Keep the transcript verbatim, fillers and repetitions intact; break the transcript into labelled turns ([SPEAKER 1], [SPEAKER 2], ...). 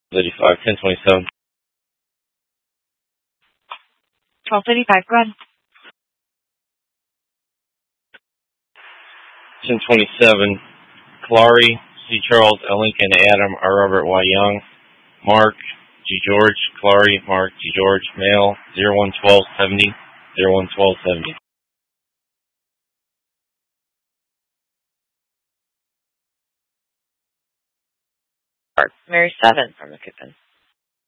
[SPEAKER 1] eighty-five, ten twenty-seven.
[SPEAKER 2] twelve eighty-five, go ahead.
[SPEAKER 1] ten twenty-seven, Clary, C. Charles, L. Lincoln, Adam, R. Robert, Y. Young, Mark, G. George, Clary, Mark, G. George, male, zero one twelve seventy, zero one twelve seventy.
[SPEAKER 2] Mary seven from the Coupon.